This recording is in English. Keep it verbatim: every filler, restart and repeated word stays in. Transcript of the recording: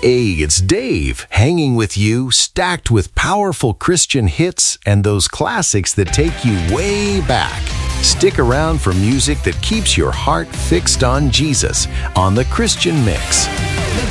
Hey, it's Dave, hanging with you, stacked with powerful Christian hits and those classics that take you way back. Stick around for music that keeps your heart fixed on Jesus on The Christian Mix.